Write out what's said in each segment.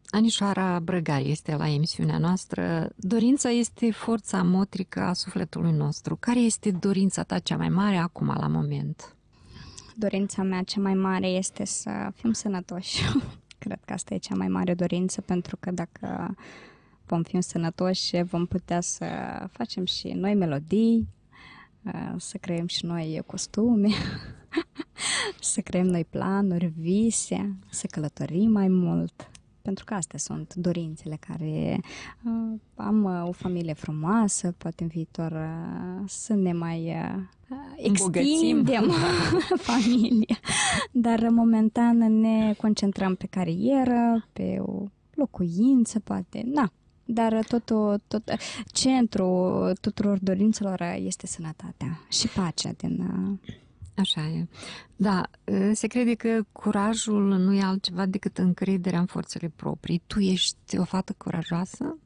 Anișoara Brăgari este la emisiunea noastră. Dorința este forța motrică a sufletului nostru. Care este dorința ta cea mai mare acum, la moment? Dorința mea cea mai mare este să fim sănătoși. Cred că asta e cea mai mare dorință, pentru că dacă vom fi sănătoși, vom putea să facem și noi melodii, să creăm și noi costume, să creăm noi planuri, vise, să călătorim mai mult. Pentru că astea sunt dorințele care am o familie frumoasă, poate în viitor să ne mai extindem familia. Dar momentan ne concentrăm pe carieră, pe o locuință, poate, Dar tot centrul tuturor dorințelor este sănătatea și pacea din... Așa e. Da, se crede că curajul nu e altceva decât încrederea în forțele proprii. Tu ești o fată curajoasă?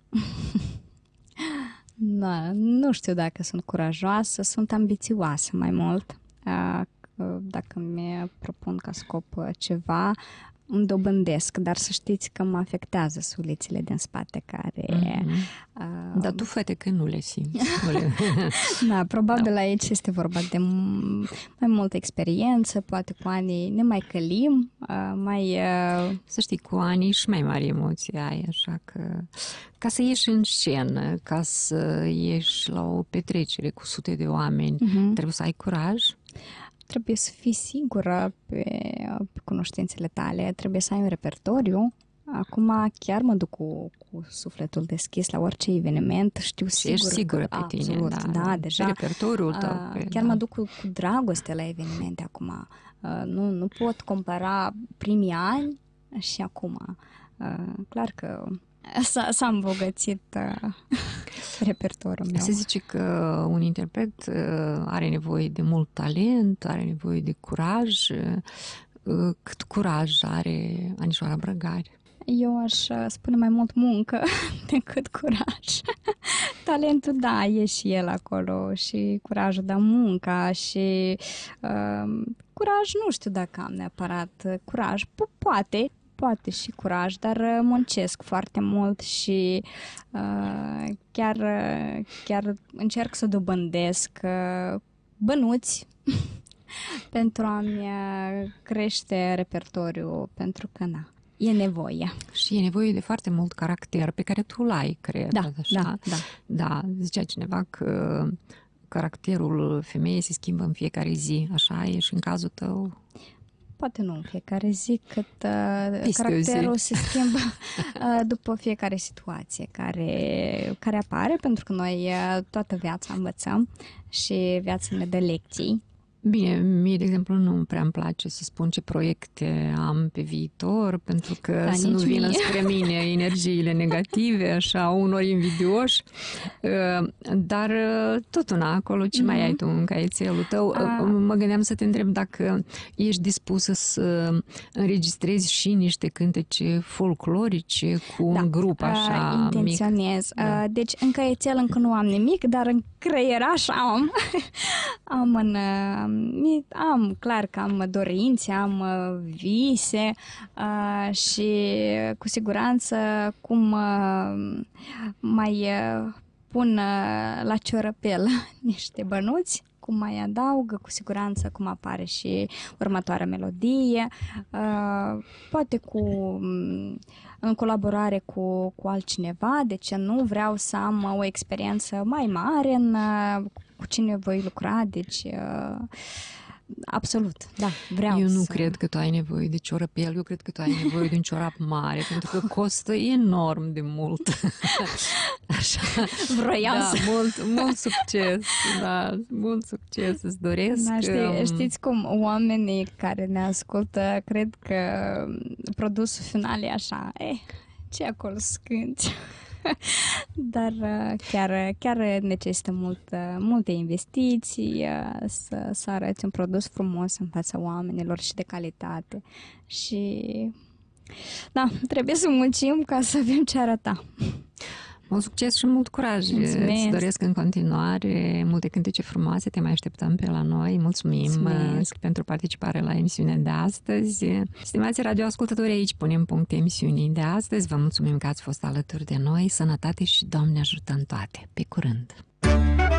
Nu știu dacă sunt curajoasă, sunt ambițioasă mai mult. Dacă mi propun ca scop ceva, îmi dobândesc, dar să știți că mă afectează sulițele din spate care... Dar tu, fete, că nu le simți. Probabil aici este vorba de mai multă experiență, poate cu anii ne mai călim, Să știi, cu anii și mai mari emoții ai, așa că... Ca să ieși în scenă, ca să ieși la o petrecere cu sute de oameni, trebuie să ai curaj? Trebuie să fii sigură pe cunoștințele tale, trebuie să ai un repertoriu. Acum chiar mă duc cu sufletul deschis la orice eveniment, știu sigur. Ești sigură pe tine, absolut, da, deja. Repertoriul tău. Chiar mă duc cu dragoste la evenimente acum. Nu pot compara primii ani și acum. Clar că s-a îmbogățit repertoriul meu. Se zice că un interpret are nevoie de mult talent, are nevoie de curaj. Cât curaj are Anișoara Brăgari? Eu aș spune mai mult muncă decât curaj. Talentul, da, e și el acolo, și curajul, da, munca și curaj, nu știu dacă am neapărat curaj, poate și curaj, dar muncesc foarte mult și chiar încerc să dobândesc bănuți pentru a-mi crește repertoriul, pentru că e nevoie. Și e nevoie de foarte mult caracter pe care tu l-ai, cred. Da. Da, zicea cineva că caracterul femeii se schimbă în fiecare zi, așa e și în cazul tău? Poate nu în fiecare zi, cât caracterul se schimbă după fiecare situație care apare, pentru că noi toată viața învățăm și viața ne dă lecții. Bine, mie, de exemplu, nu prea îmi place să spun ce proiecte am pe viitor, pentru că să nu vină spre mine energiile negative, așa, unor invidioși, dar tot una acolo, ce mai ai tu în caietelul tău? Mă gândeam să te întreb dacă ești dispusă să înregistrezi și niște cântece folclorice cu un grup așa intenționez. Mic. Da. Deci în caietel încă nu am nimic, dar în creieraș am clar că am dorințe, am vise și cu siguranță cum mai pun la ciorăpel niște bănuți, cum mai adaugă, cu siguranță cum apare și următoarea melodie, poate în colaborare cu altcineva, de ce nu, vreau să am o experiență mai mare cu cine voi lucra, deci absolut, da, vreau. Eu nu cred că tu ai nevoie de ciorăpel, eu cred că tu ai nevoie de un ciorap mare, pentru că costă enorm de mult. Așa. Vroiam da, mult succes, da, mult succes, îți doresc. Da, știți cum oamenii care ne ascultă cred că produsul final e așa, ce acolo să cânti? Dar chiar necesită multe investiții să arăți un produs frumos în fața oamenilor și de calitate. Și da, trebuie să muncim ca să avem ce arăta. Mult succes și mult curaj! Mulțumesc. Îți doresc în continuare multe cântece frumoase, te mai așteptăm pe la noi. Mulțumim pentru participare la emisiunea de astăzi. Stimați radioascultători, aici punem punct emisiunii de astăzi. Vă mulțumim că ați fost alături de noi. Sănătate și Doamne ajută în toate! Pe curând!